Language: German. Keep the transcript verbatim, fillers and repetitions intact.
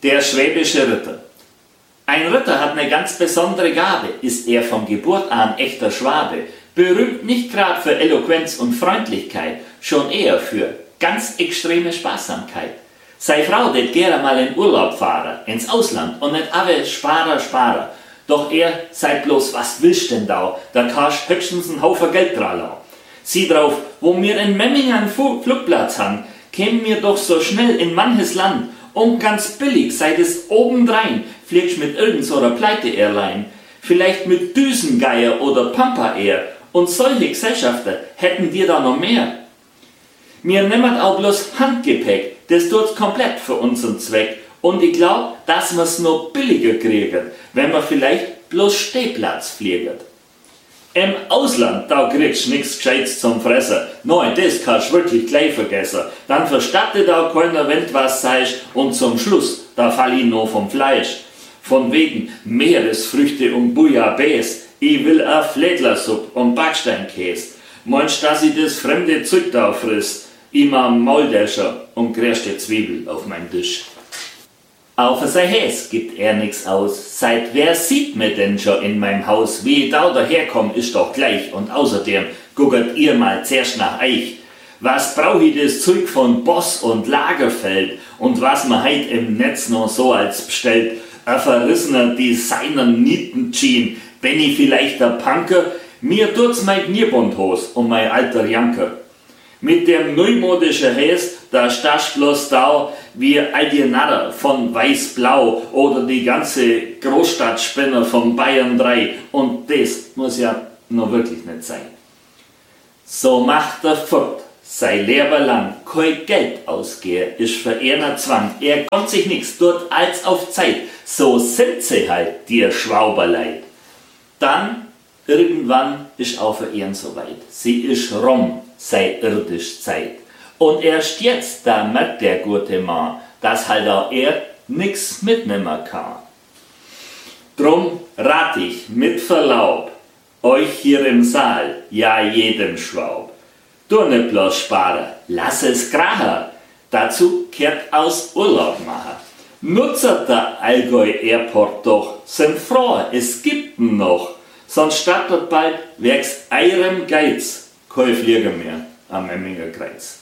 Der schwäbische Ritter. Ein Ritter hat eine ganz besondere Gabe, ist er von Geburt an echter Schwabe, berühmt nicht gerade für Eloquenz und Freundlichkeit, schon eher für ganz extreme Sparsamkeit. Sei Frau det gerne mal in Urlaub fahren, ins Ausland und nicht alle Sparer, Sparer. Doch er sei bloß, was willst denn da, da kannst höchstens einen Haufen Geld dran. Sieh drauf, wo wir in Memmingen einen Flugplatz haben, kämen wir doch so schnell in manches Land. Und ganz billig, sei es obendrein, fliegst mit irgend so einer Pleite-Airline, vielleicht mit Düsengeier oder Pampa Air, und solche Gesellschaften hätten wir da noch mehr. Wir nehmen auch bloß Handgepäck, das tut's komplett für unseren Zweck, und ich glaub, dass wir's noch billiger kriegen, wenn wir vielleicht bloß Stehplatz fliegen. Im Ausland, da kriegst nix Gescheites zum Fressen. Nein, das kannst wirklich gleich vergessen. Dann verstattet da keiner, wenn du was sagst, und zum Schluss, da fall ich noch vom Fleisch. Von wegen Meeresfrüchte und Bouillabaisse. Ich will a Flädlersuppe und Backsteinkäse. Meinst, dass ich das fremde Zeug da frisst? Immer Mauldäscher und gerste Zwiebel auf meinem Tisch. Auf sein Häs gibt er nix aus. Seit wer sieht mir denn schon in meinem Haus? Wie ich da daherkomm, ist doch gleich. Und außerdem guckt ihr mal zuerst nach euch. Was brauch ich das Zeug von Boss und Lagerfeld? Und was man heut im Netz noch so als bestellt? Ein verrissener Designer-Nieten-Jean. Bin ich vielleicht der Punker? Mir tut's mein Knierbundhos und mein alter Janker. Mit dem neumodischen Häs, da stachst bloß da wie all die Narrer von Weiß-Blau oder die ganze Großstadtspinner von Bayern drei. Und das muss ja noch wirklich nicht sein. So macht er fort, sei Leben lang kein Geld ausgehe, ist für einer Zwang. Er kommt sich nix, dort als auf Zeit. So sind sie halt, die Schwauberleid. Dann, irgendwann, ist auch für ihn soweit. Sie ist rum, sei irdisch Zeit. Und erst jetzt, da merkt der gute Mann, dass halt auch er nix mitnehmen kann. Drum rat ich mit Verlaub, euch hier im Saal, ja jedem Schwaub. Du nicht bloß sparen, lass es krachen, dazu kehrt aus Urlaub machen. Nutzet der Allgäu Airport doch, sind froh, es gibt ihn noch, sonst startet bald werks eurem Geiz kein Flieger mehr am Memminger Kreuz.